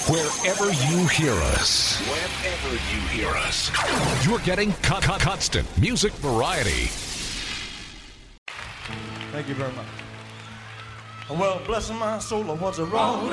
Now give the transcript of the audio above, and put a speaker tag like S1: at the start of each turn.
S1: Wherever you hear us, you're getting constant music variety.
S2: Thank you very much. Well, bless my soul, I was wrong.